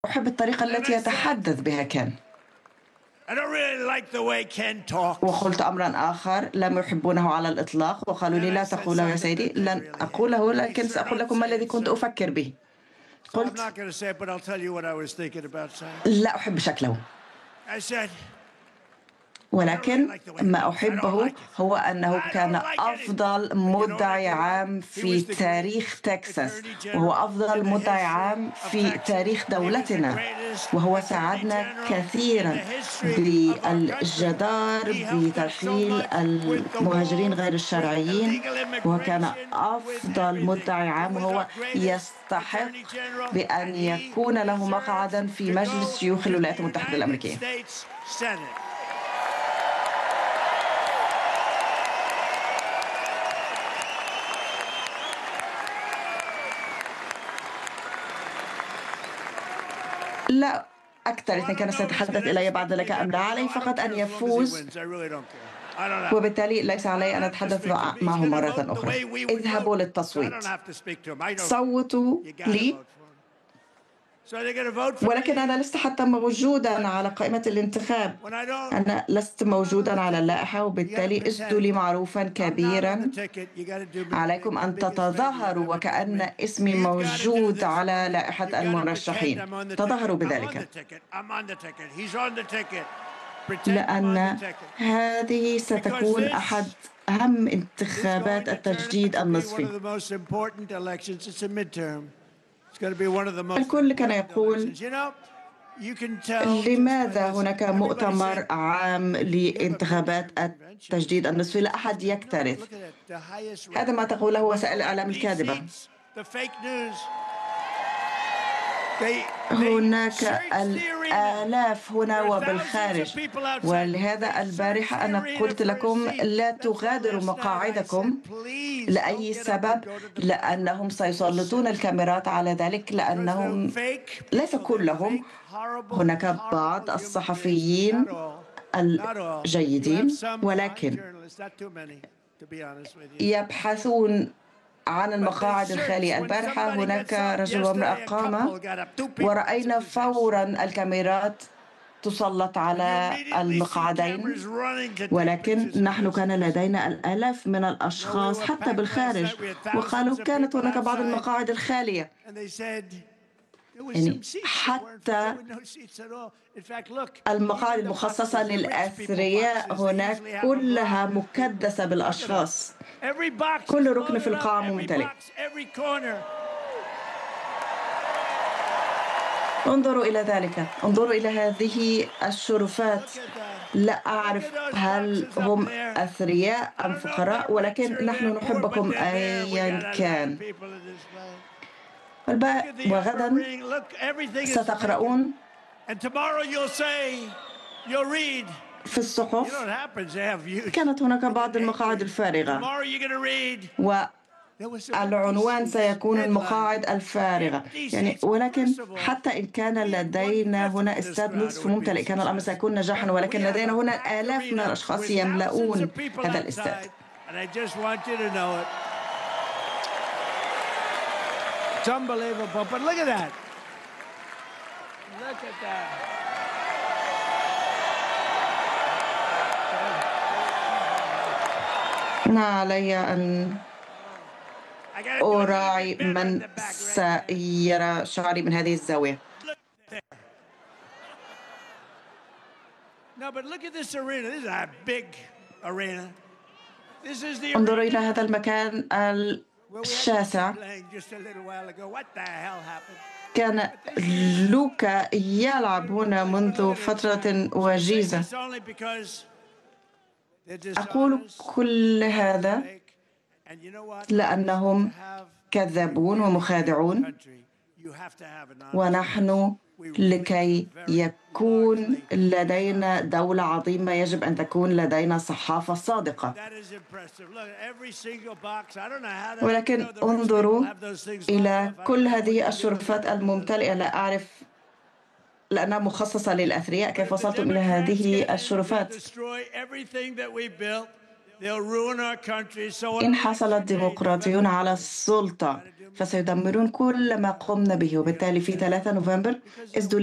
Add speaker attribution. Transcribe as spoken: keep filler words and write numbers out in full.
Speaker 1: أحب الطريقة التي يتحدث بها كان. وقلت أمرا آخر لم يحبونه على الإطلاق، وقالوا لي لا تقوله يا سيدي. لن أقوله، لكن سأقول لكم ما الذي كنت أفكر به. قلت لا أحب شكله، ولكن ما أحبه هو أنه كان أفضل مدعي عام في تاريخ تكساس، وهو أفضل مدعي عام في تاريخ دولتنا، وهو ساعدنا كثيرا بالجدار بترحيل المهاجرين غير الشرعيين، وكان أفضل مدعي عام، وهو يستحق بأن يكون له مقعدا في مجلس شيوخ الولايات المتحدة الأمريكية. لا أكثر إذا كان سيتحدث إلي بعد ذلك أم لا، علي فقط أن يفوز، وبالتالي ليس علي أن أتحدث معه مرة أخرى. اذهبوا للتصويت، صوتوا لي، ولكن أنا لست حتى موجودا على قائمة الانتخاب، أنا لست موجودا على اللائحة، وبالتالي اسدوا لي معروفا كبيرا. عليكم أن تتظاهروا وكأن اسمي موجود على لائحة المرشحين، تظاهروا بذلك، لأن هذه ستكون أحد أهم انتخابات التجديد النصفي. الكل كان يقول لماذا هناك مؤتمر عام لانتخابات التجديد النصفي؟ لا أحد يكترث. هذا ما تقوله وسائل الإعلام الكاذبة. هناك الآلاف هنا وبالخارج، ولهذا البارحة أنا قلت لكم لا تغادروا مقاعدكم لأي سبب، لأنهم سيسلطون الكاميرات على ذلك، لأنهم ليس كلهم، هناك بعض الصحفيين الجيدين ولكن يبحثون عن المقاعد الخالية. البارحة هناك رجل وامرأة قام، ورأينا فورا الكاميرات تسلط على المقعدين، ولكن نحن كان لدينا الآلاف من الأشخاص حتى بالخارج، وقالوا كانت هناك بعض المقاعد الخالية، يعني حتى المقاعد المخصصة للأثرياء هناك كلها مكدسة بالأشخاص، كل ركن في القاعة ممتلئ. انظروا إلى ذلك، انظروا إلى هذه الشرفات. لا أعرف هل هم أثرياء أم فقراء، ولكن نحن نحبكم أيا كان. وغدا ستقرؤون في الصحف كانت هناك بعض المقاعد الفارغة، والعنوان سيكون المقاعد الفارغة، يعني ولكن حتى إن كان لدينا هنا استاد نصف ممتلئ كان الأمر سيكون نجاحا، ولكن لدينا هنا آلاف من الأشخاص يملؤون هذا الاستاد. It's unbelievable, but look at that. Look at that. أنا علي أن أراعي من سيرى شعري من هذه الزاوية. No, but look at this arena. This is a big arena. This is the. انظروا إلى هذا المكان الشاسع. كان لوكا يلعب هنا منذ فترة وجيزة. أقول كل هذا لأنهم كذابون ومخادعون، ونحن لكي يكون لدينا دولة عظيمة يجب أن تكون لدينا صحافة صادقة. ولكن انظروا إلى كل هذه الشرفات الممتلئة، لا أعرف لأنها مخصصة للأثرياء كيف وصلتم إلى هذه الشرفات. إن حصل الديمقراطيون على السلطة فسيدمرون كل ما قمنا به، وبالتالي في ثلاثة نوفمبر ازدوا